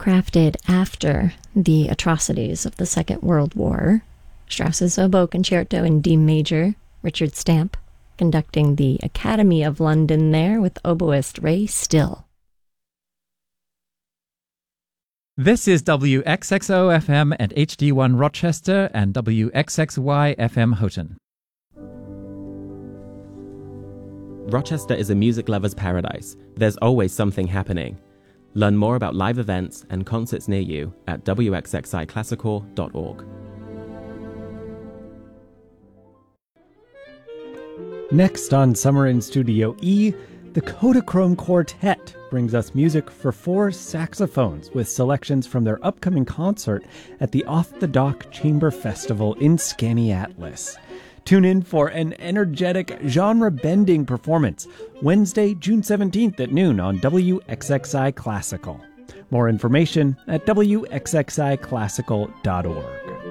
Crafted after the atrocities of the Second World War, Strauss's Oboe Concerto in D major, Richard Stamp, conducting the Academy of London there with oboist Ray Still. This is WXXO-FM at HD1 Rochester and WXXY-FM Houghton. Rochester is a music lover's paradise. There's always something happening. Learn more about live events and concerts near you at wxxiclassical.org. Next on Summer in Studio E, the Kodachrome Quartet brings us music for 4 saxophones with selections from their upcoming concert at the Off the Dock Chamber Festival in Skaneateles. Tune in for an energetic, genre-bending performance Wednesday, June 17th at noon on WXXI Classical. More information at wxxiclassical.org.